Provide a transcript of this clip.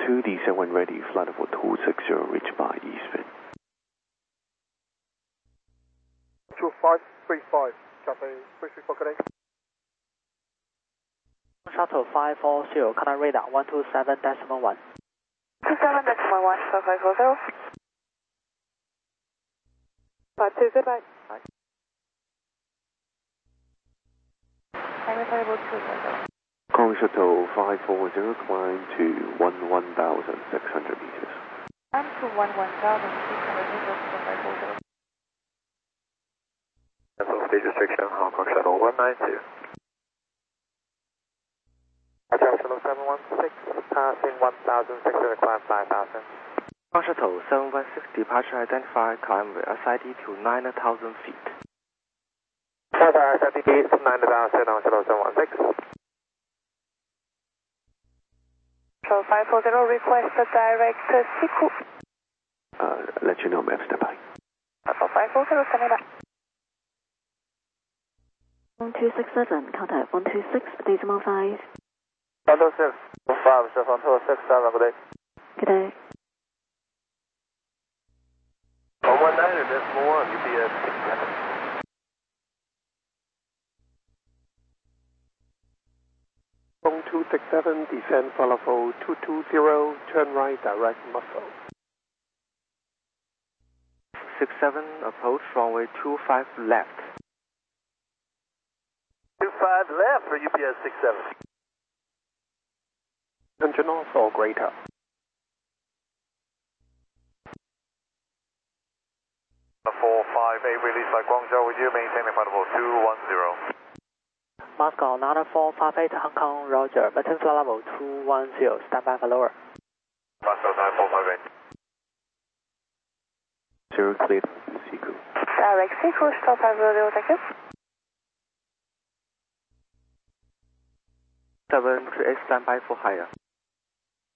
2, descend when ready, flight level 260, reach by Eastman. 2535, copy, 334, good day. Shuttle 540, contact radar 127.1. 27.1, so 540. 52, goodbye. Kong Shuttle 540, climb to 11,600 meters. Climb to 11,600 meters, so 540. Cancel stage restriction, Hong Kong Shuttle 192. Hotel Shuttle 716, passing 1,600, climb 5,000. Hong Shuttle 716, departure identified, climb with SID to 9,000 feet. Tower SID 9,000, Hong Shuttle 716. So 540, request a direct Siku. Let you know, ma'am, stand by. So 540, standing by. 1267, contact 126.5. 126, 5, 267, good day. Good day. 119, decimal 1, UPS 67. Kong 267, descend for level 220, turn right, direct Muscle. 67, approach runway 25 left. 25 left for UPS 67. 100 north or greater. The 458 release by Guangzhou with you, maintaining flight level 210. Moscow, another 458 Hong Kong, roger. Maintain flight level 210, stand by for lower. Moscow 9458. 0 clear, Siku. Direct Siku, stop 500, thank you. 7 create standby for higher.